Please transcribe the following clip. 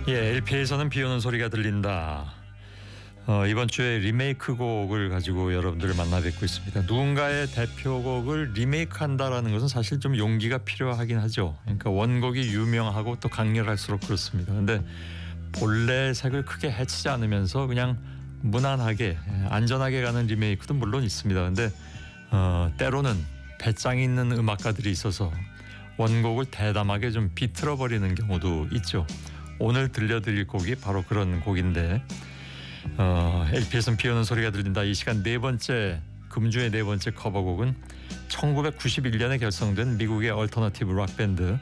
예, LP에서는 비 오는 소리가 들린다. 이번 주에 리메이크 곡을 가지고 여러분들을 만나 뵙고 있습니다. 누군가의 대표곡을 리메이크한다라는 것은 사실 좀 용기가 필요하긴 하죠. 그러니까 원곡이 유명하고 또 강렬할수록 그렇습니다. 그런데 본래 색을 크게 해치지 않으면서 그냥 무난하게 안전하게 가는 리메이크도 물론 있습니다. 그런데 때로는 배짱이 있는 음악가들이 있어서 원곡을 대담하게 좀 비틀어 버리는 경우도 있죠. 오늘 들려드릴 곡이 바로 그런 곡인데 LP에서는 비 오는 소리가 들린다. 이 시간 금주의 네 번째 커버곡은 1991년에 결성된 미국의 얼터너티브 락 밴드